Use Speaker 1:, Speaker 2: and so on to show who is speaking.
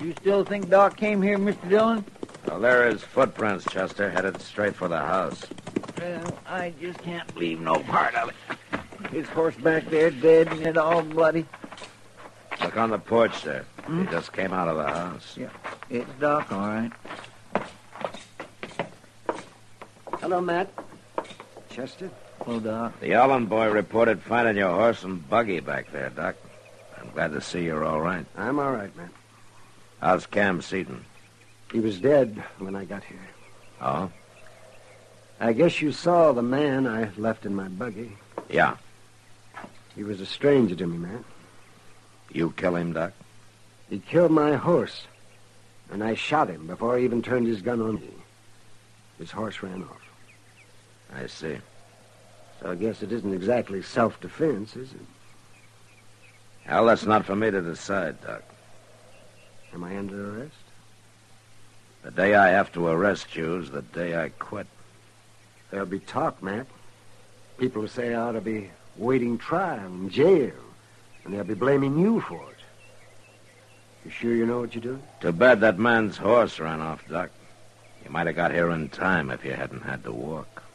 Speaker 1: You still think Doc came here, Mr. Dillon?
Speaker 2: Well, there are his footprints, Chester, headed straight for the house.
Speaker 1: Well, I just can't believe no part of it. His horse back there dead and all bloody.
Speaker 2: Look on the porch there. He just came out of the house.
Speaker 1: Yeah, it's Doc, all right.
Speaker 3: Hello, Matt. Chester?
Speaker 1: Hello, Doc.
Speaker 2: The Allen boy reported finding your horse and buggy back there, Doc. I'm glad to see you're all right.
Speaker 3: I'm all right, Matt.
Speaker 2: How's Cam Seaton?
Speaker 3: He was dead when I got here.
Speaker 2: Oh?
Speaker 3: I guess you saw the man I left in my buggy.
Speaker 2: Yeah.
Speaker 3: He was a stranger to me, Matt.
Speaker 2: You kill him, Doc?
Speaker 3: He killed my horse, and I shot him before he even turned his gun on me. His horse ran off.
Speaker 2: I see.
Speaker 3: So I guess it isn't exactly self-defense, is it?
Speaker 2: Well, that's not for me to decide, Doc.
Speaker 3: Am I under arrest?
Speaker 2: The day I have to arrest you is the day I quit.
Speaker 3: There'll be talk, Matt. People will say I ought to be waiting trial in jail, and they'll be blaming you for it. You sure you know what you're doing?
Speaker 2: Too bad that man's horse ran off, Doc. You might have got here in time if you hadn't had to walk.